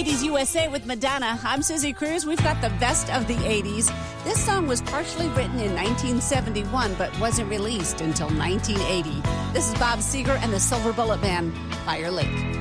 80s USA with Madonna. I'm Susie Cruz. We've got the best of the 80s. This song was partially written in 1971, but wasn't released until 1980. This is Bob Seger and the Silver Bullet Band, Fire Lake.